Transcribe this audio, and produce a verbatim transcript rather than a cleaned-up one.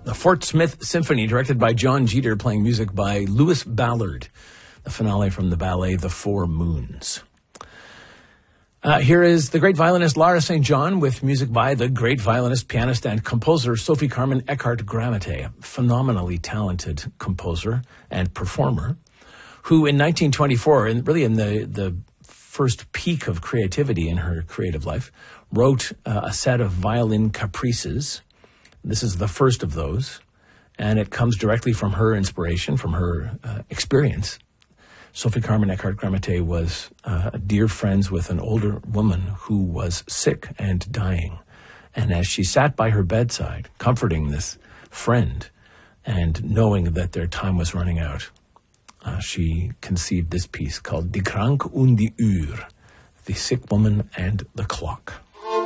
The Fort Smith Symphony, directed by John Jeter, playing music by Louis Ballard. The finale from the ballet The Four Moons. Uh, here is the great violinist Lara Saint John with music by the great violinist, pianist, and composer Sophie Carmen Eckart-Gramete, a phenomenally talented composer and performer, who in nineteen twenty-four, and really in the, the first peak of creativity in her creative life, wrote uh, a set of violin caprices. This is the first of those, and it comes directly from her inspiration, from her uh, experience. Sophie Carmen Eckart-Gramete was uh, dear friends with an older woman who was sick and dying. And as she sat by her bedside, comforting this friend and knowing that their time was running out, uh, she conceived this piece called Die Krank und die Uhr, The Sick Woman and the Clock.